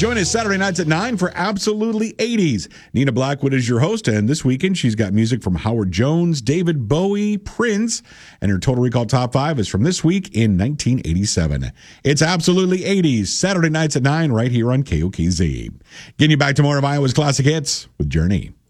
Join us Saturday nights at 9 for Absolutely 80s. Nina Blackwood is your host, and this weekend she's got music from Howard Jones, David Bowie, Prince, and her Total Recall Top 5 is from this week in 1987. It's Absolutely 80s, Saturday nights at 9 right here on KOKZ. Getting you back to more of Iowa's classic hits with Journey.